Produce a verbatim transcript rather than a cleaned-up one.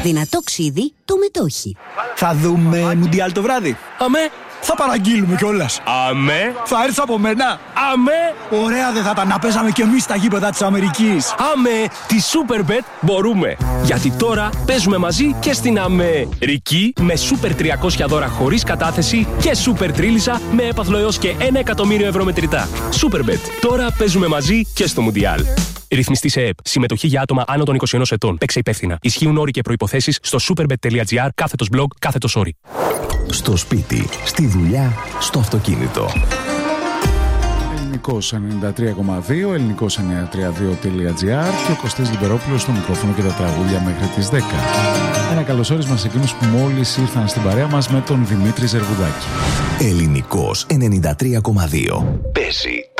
Δυνατό ξύδι, το μετόχι. Θα δούμε Μουντιάλ το βράδυ. Αμέ. Θα παραγγείλουμε κιόλας. Αμέ. Θα έρθει από μένα. Αμέ. Ωραία δεν θα ήταν να παίζαμε κι εμείς στα γήπεδα της Αμερικής. Αμέ. Τη Superbet μπορούμε. Γιατί τώρα παίζουμε μαζί και στην Αμερική με Super τριακόσια δώρα χωρίς κατάθεση και Super Τρίλισσα με έπαθλο έως και ένα εκατομμύριο ευρώ μετρητά. Superbet. Τώρα παίζουμε μαζί και στο Μουντιάλ. Ρυθμιστή σε ΕΕΠ. Συμμετοχή για άτομα άνω των είκοσι ενός ετών. Παίξε υπεύθυνα. Ισχύουν όροι και προϋποθέσεις στο superbet.gr κάθετος blog κάθετος όροι. Στο σπίτι, στη δουλειά, στο αυτοκίνητο. Ελληνικός ενενήντα τρία κόμμα δύο, ελληνικός εννιακόσια τριάντα δύο τελεία τζι άρ και ο Κωστής Λιμπερόπουλος στο μικρόφωνο και τα τραγούδια μέχρι τις δέκα. Ένα καλωσόρισμα σε εκείνους που μόλις ήρθαν στην παρέα μας με τον Δημήτρη Ζεργουδάκη. Ελληνικός ενενήντα τρία κόμμα δύο. Παίζει